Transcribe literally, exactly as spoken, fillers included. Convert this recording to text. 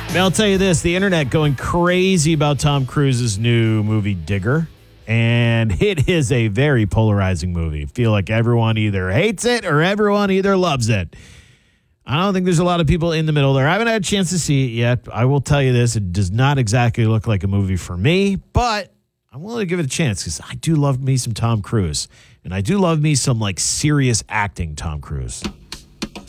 I'll tell you this, the internet going crazy about Tom Cruise's new movie, Digger. And it is a very polarizing movie. I feel like everyone either hates it or everyone either loves it. I don't think there's a lot of people in the middle there. I haven't had a chance to see it yet. I will tell you this, it does not exactly look like a movie for me, but I'm willing to give it a chance because I do love me some Tom Cruise. And I do love me some like serious acting Tom Cruise.